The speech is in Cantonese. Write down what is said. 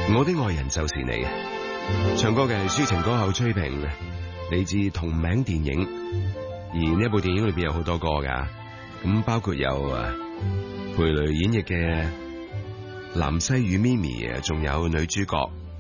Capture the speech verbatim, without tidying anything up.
我的愛人就是你，唱歌嘅係抒情歌后崔萍，嚟自同名電影。而呢一部電影裏邊有好多歌噶，咁包括有啊裴雷演繹嘅南西與咪咪，仲有女主角